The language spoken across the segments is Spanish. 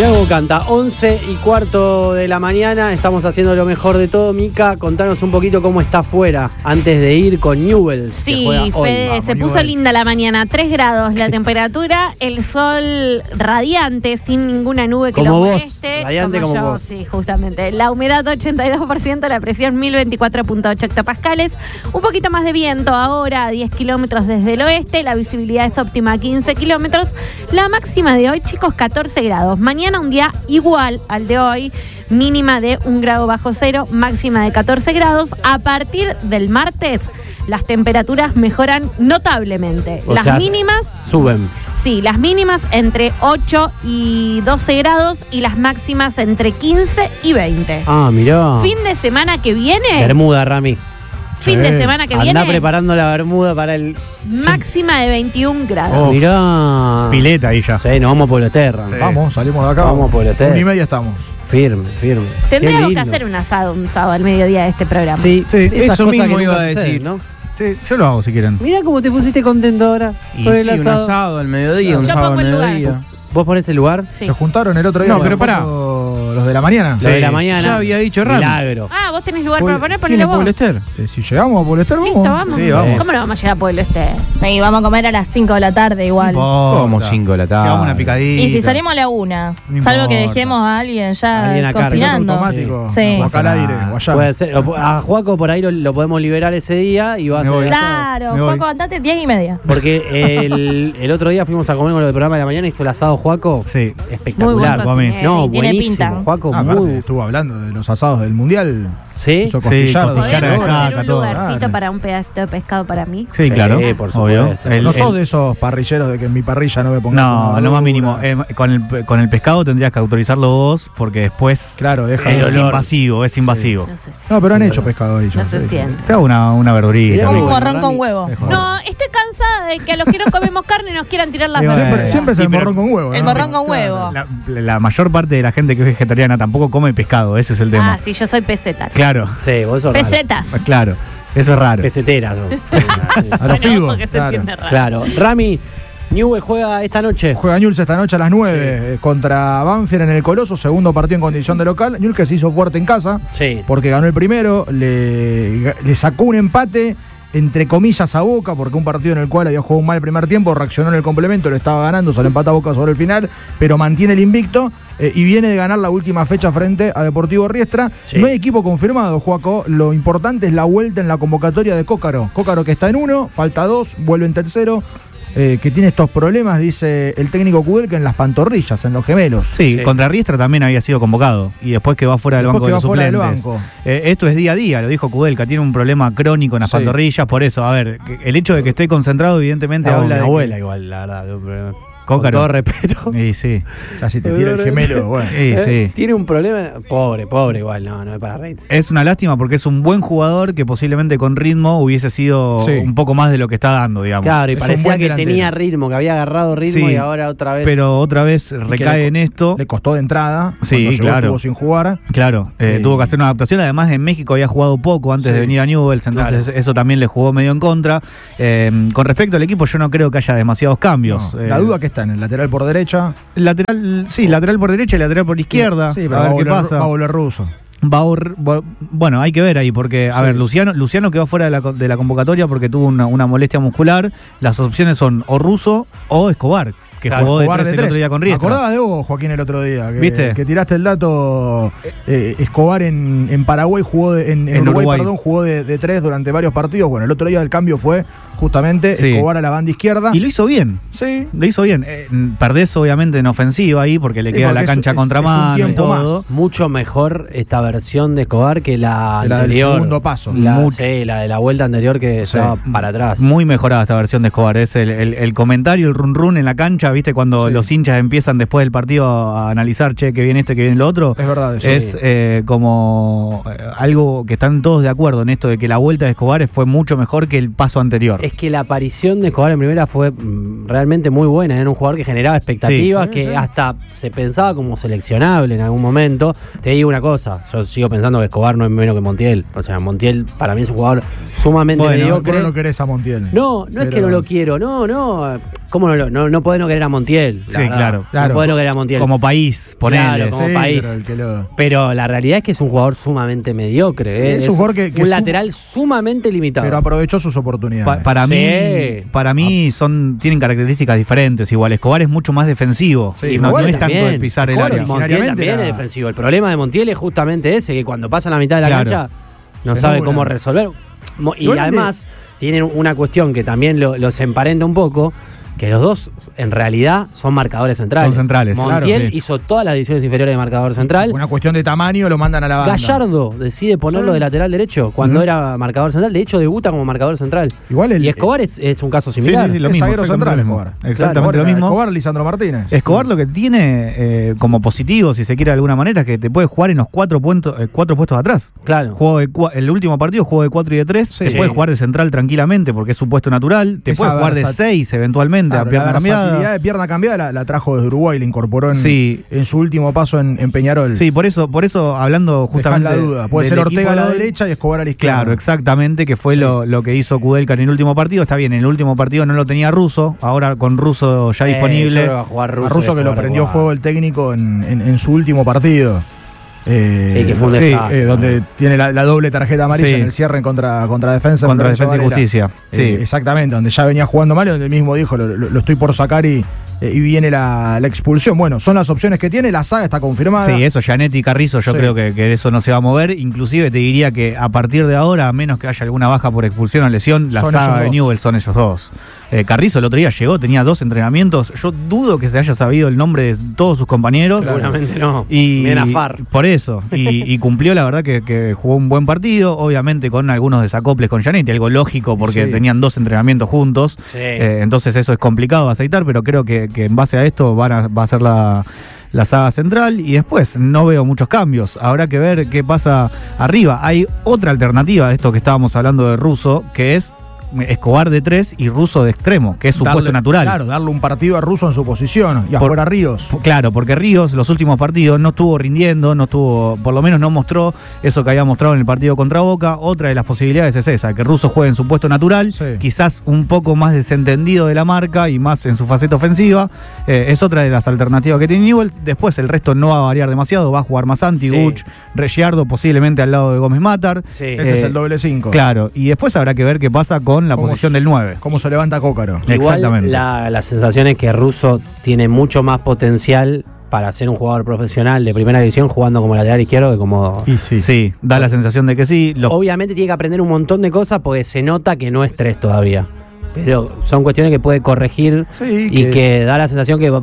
Tiago canta, 11:15 de la mañana, estamos haciendo lo mejor de todo. Mica, contanos un poquito cómo está afuera antes de ir con Newell's. Sí, Fede, se puso linda la mañana, 3 grados la temperatura, el sol radiante, sin ninguna nube que como lo vos, moleste. radiante como yo, vos. Sí, justamente. La humedad 82%, la presión 1024.8 hectopascales, un poquito más de viento ahora a 10 kilómetros desde el oeste, la visibilidad es óptima a 15 kilómetros, la máxima de hoy, chicos, 14 grados. Mañana un día igual al de hoy, mínima de 1 grado bajo cero, máxima de 14 grados. A partir del martes, las temperaturas mejoran notablemente. O las sea, mínimas suben. Sí, las mínimas entre 8 y 12 grados y las máximas entre 15 y 20. Ah, mirá. Fin de semana que viene. Bermuda, Rami. Fin de semana que viene. Andá preparando la bermuda para el... Máxima de 21 grados. Mirá. Pileta ahí ya. Sí, nos vamos por el Terra. Sí. Vamos, salimos de acá. Vamos por el 1:30 estamos. Firme. Tendríamos Qué que lindo. hacer un asado al mediodía de este programa. Sí, Sí, esas eso cosas mismo que iba nunca a suceden, decir. ¿no? Sí, yo lo hago si quieren. Mirá cómo te pusiste contento ahora. Y por el sí, un asado al mediodía, un Yo sábado pongo al el lugar. mediodía. ¿Vos ponés el lugar? Sí. Se juntaron el otro día. No, con pero la pará. foto, los de la mañana. Lo de la mañana. Ya había dicho Rami. Milagro. Ah, vos tenés lugar para poner, ¿Tiene ponelo vos. Polester? Si llegamos a Polester, vamos. Listo, vamos. Sí, vamos. ¿Cómo no vamos a llegar a Pueblo Este? Sí, vamos a comer a las 5 de la tarde igual. Como 5 de la tarde. Llevamos una picadita. Y si salimos a la 1, No salvo que importa. dejemos a alguien ya Alguien a cargo. cocinando. Automático. Sí. O acá al aire, o allá. Puede ser. A Juaco por ahí lo podemos liberar ese día y va a Me ser voy. el asado. Claro, Me voy. Juaco, andate 10:30. Porque el otro día fuimos a comer con lo del programa de la mañana, hizo el asado Juaco. Sí. Espectacular. Muy buen cocinero. No, Sí, tiene buenísimo. pinta. Juaco, Aparte, muy. estuvo hablando de los asados del mundial. ¿Sí? Hizo Sí, costillar, costillar de ¿Podríamos acá, tener un todo. lugarcito Claro. para un pedacito de pescado para mí? Sí, Sí, claro. por obvio. supuesto. No sos de esos parrilleros de que en mi parrilla no me pongas No, una no más verdura. mínimo. Con el pescado tendrías que autorizarlo vos porque después Claro, deja. es olor. invasivo, es invasivo. No sé si. No, pero han hecho pescado ahí. No se siente. Te hago una verdurita. Mirá, Un bueno, morrón Rami. con huevo. No, estoy cansada de que a los que no comemos carne nos quieran tirar las Sí, verduras. Siempre, siempre es Sí, el pero- morrón con huevo. El ¿no? morrón con huevo. La mayor parte de la gente que es vegetariana tampoco come pescado, ese es el tema. Ah, sí, yo soy pesetas. Claro, Sí, vos sos raro. Pesetas. claro. Eso es raro. Peseteras. ¿no? A los Bueno, figos. ojo que se Claro. entiende raro. Claro. Rami, Newell's juega esta noche. Juega Newell's esta noche a las 9 contra Banfield en el Coloso, segundo partido en condición de local. Newell's que se hizo fuerte en casa Sí. porque ganó el primero, le sacó un empate entre comillas a Boca, porque un partido en el cual había jugado un mal primer tiempo, reaccionó en el complemento, lo estaba ganando, se lo empata a Boca sobre el final, pero mantiene el invicto y viene de ganar la última fecha frente a Deportivo Riestra. Sí. No hay equipo confirmado, Joaco, lo importante es la vuelta en la convocatoria de Cócaro. Cócaro que está en 1, falta 2, vuelve en tercero. Que tiene estos problemas, dice el técnico Kudelka, en las pantorrillas, en los gemelos. Sí, Sí. contra Riestra también había sido convocado y después que va fuera del Después banco que de va los fuera del suplentes. banco. Esto es día a día, lo dijo Kudelka, tiene un problema crónico en las Sí. pantorrillas, por eso, a ver, el hecho de que esté concentrado evidentemente Estaba habla mi de abuela igual, la verdad. Con Cócaro. todo respeto. Y sí, Ya si te tira el gemelo, bueno. y sí. Tiene un problema. Pobre igual, no es para reírse. Es una lástima porque es un buen jugador que posiblemente con ritmo hubiese sido Sí. un poco más de lo que está dando, digamos. Claro, y Es un parecía buen que delantero. tenía ritmo, que había agarrado ritmo Sí, y ahora otra vez. Pero otra vez Y que recae en esto. Le costó de entrada. Sí, cuando llegó, claro. estuvo sin jugar. Claro, tuvo que hacer una adaptación. Además, en México había jugado poco antes Sí. de venir a Newell's, entonces eso también le jugó medio en contra. Con respecto al equipo, yo no creo que haya demasiados cambios. No, la duda que está en el lateral por derecha. Lateral por derecha y lateral por izquierda. Sí, pero a ver qué pasa. Va a volver ruso. Bueno, hay que ver ahí, porque, a Sí. ver, Luciano quedó fuera de la convocatoria porque tuvo una molestia muscular. Las opciones son o Russo o Escobar, que Claro, jugó de Escobar 3 de el otro tres. día con Me Riestra. acordaba de vos, Joaquín, el otro día. ¿Viste? Que tiraste el dato. Escobar en Paraguay jugó en Uruguay, Uruguay. perdón, jugó de 3 durante varios partidos. Bueno, el otro día el cambio fue justamente Sí. Escobar a la banda izquierda. Y lo hizo bien. Sí. Lo hizo bien. Perdés obviamente en ofensiva ahí porque le Sí, queda porque la cancha es un contramano y tiempo todo. mucho mejor esta versión de Escobar que la La del anterior. segundo paso. Sí, la de la vuelta anterior que estaba para atrás. Muy mejorada esta versión de Escobar. Es el comentario, el run run en la cancha, ¿viste? Cuando Sí. los hinchas empiezan después del partido a analizar, che, que viene esto, que viene lo otro. Es verdad eso. Es como algo que están todos de acuerdo en esto de que la vuelta de Escobar fue mucho mejor que el paso anterior. Es que la aparición de Escobar en primera fue realmente muy buena. Era un jugador que generaba expectativas, Sí, que sí. hasta se pensaba como seleccionable en algún momento. Te digo una cosa, yo sigo pensando que Escobar no es menos que Montiel. O sea, Montiel para mí es un jugador sumamente Bueno, mediocre. ¿Cómo no lo querés a Montiel? No es que no lo quiero, no. ¿Cómo no podés no querer querer a Montiel. la Sí, verdad. claro. No podés no querer a Montiel. Como país, ponele. Claro, como Sí, país. pero el que lo- Pero la realidad es que es un jugador sumamente mediocre. Es un jugador que un lateral sumamente limitado. Pero aprovechó sus oportunidades. Para Sí. mí tienen características diferentes igual. Escobar es mucho más defensivo. Sí, y no Escobar es tanto también. de pisar el Escobar área. original. Montiel originariamente también era- es defensivo. El problema de Montiel es justamente ese, que cuando pasa la mitad de la Claro. cancha no Se sabe nubla. cómo resolver. Y Igual además tienen una cuestión que también los emparenta un poco, que los dos en realidad son marcadores centrales. Son centrales, Montiel claro, sí. hizo todas las divisiones inferiores de marcador central. Una cuestión de tamaño lo mandan a la banda. Gallardo decide ponerlo de lateral derecho cuando era marcador central. De hecho, debuta como marcador central. Igual el- y Escobar es un caso Sí, similar. sí, sí, lo Es mismo. zaguero central, Exactamente lo mismo. Escobar. Exactamente Claro, lo mismo. Escobar, Lisandro Martínez. Escobar lo que tiene como positivo, si se quiere de alguna manera, es que te puede jugar en los cuatro puestos atrás. Claro. El último partido jugó de 4 y de 3. Sí. Te puede jugar de central tranquilamente porque es su puesto natural. Te Esa puede jugar de versat- 6 eventualmente Claro, a pierna la versatilidad cambiada. de pierna cambiada la trajo desde Uruguay, la incorporó en, Sí. en su último paso en Peñarol. Sí, por eso hablando Dejás justamente. la duda. Puede del ser equipo Ortega a la de hoy. derecha y Escobar a la izquierda. Claro, exactamente, que fue Sí. lo que hizo Kudelka en el último partido. Está bien, en el último partido no lo tenía Russo, ahora con Russo ya Yo disponible. creo que va a jugar A Russo, Russo que lo Escobar prendió juega. fuego el técnico en su último partido. que fue un sí, desastre, donde tiene la doble tarjeta amarilla Sí. en el cierre contra Defensa. Contra Lorenzo Defensa y Varela. Justicia, sí. Exactamente, donde ya venía jugando mal y donde él mismo dijo, lo estoy por sacar y viene la expulsión. Bueno, son las opciones que tiene, la saga está confirmada. Sí, eso, Gianetti y Carrizo, yo Sí. creo que eso no se va a mover. Inclusive te diría que a partir de ahora, a menos que haya alguna baja por expulsión o lesión, la Son saga ellos de dos. Newell son ellos dos. Carrizo el otro día llegó, tenía 2 entrenamientos. Yo dudo que se haya sabido el nombre de todos sus compañeros. Seguramente no. Y Bien a Far. por eso, y cumplió la verdad que jugó un buen partido, obviamente con algunos desacoples con Gianetti, algo lógico porque Sí. tenían 2 entrenamientos juntos, Sí. entonces eso es complicado de aceitar, pero creo que en base a esto va a ser la saga central y después no veo muchos cambios, habrá que ver qué pasa arriba. Hay otra alternativa de esto que estábamos hablando de Russo, que es Escobar de 3 y Russo de extremo, que es su puesto natural. Claro, darle un partido a Russo en su posición y afuera Ríos. Claro, porque Ríos los últimos partidos no estuvo rindiendo, por lo menos no mostró eso que había mostrado en el partido contra Boca. Otra de las posibilidades es esa, que Russo juegue en su puesto natural, Sí. quizás un poco más desentendido de la marca y más en su faceta ofensiva. Es otra de las alternativas que tiene Newell. Después el resto no va a variar demasiado, va a jugar Masanti, Sí. Guch, Reggiardo, posiblemente al lado de Gómez Matar. Sí. Ese es el doble 5. Claro, y después habrá que ver qué pasa con la ¿Cómo posición se- del 9. Cómo se levanta Cócaro. Exactamente. Igual la sensación es que Russo tiene mucho más potencial para ser un jugador profesional de primera división jugando como lateral izquierdo que como... Y sí. Sí, da la sensación de que sí. Obviamente tiene que aprender un montón de cosas porque se nota que no es 3 todavía. Pero son cuestiones que puede corregir Sí, y que da la sensación que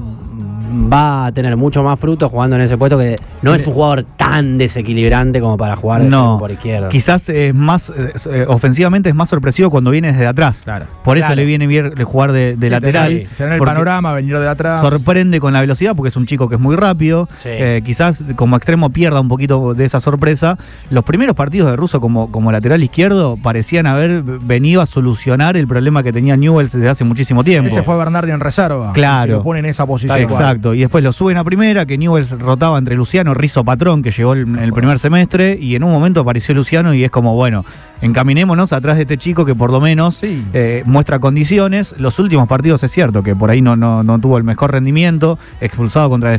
va a tener mucho más fruto jugando en ese puesto, que no es un jugador tan desequilibrante como para jugar de No, por izquierda. quizás es más ofensivamente es más sorpresivo cuando viene desde atrás. Claro. Por eso Claro. le viene bien jugar de lateral. sí. Será en el porque panorama, venir de atrás. sorprende con la velocidad porque es un chico que es muy rápido. Sí. Quizás como extremo pierda un poquito de esa sorpresa. Los primeros partidos de Russo como lateral izquierdo parecían haber venido a solucionar el problema que tenía Newell's desde hace muchísimo tiempo. Ese fue Bernardi en reserva. Claro. Que lo pone en esa posición. Exacto, y después lo suben a primera, que Newell's rotaba entre Luciano, Rizzo, Patrón, que llegó en el primer semestre, y en un momento apareció Luciano y es como, bueno, encaminémonos atrás de este chico que por lo menos Sí. muestra condiciones. Los últimos partidos es cierto que por ahí no tuvo el mejor rendimiento, expulsado contra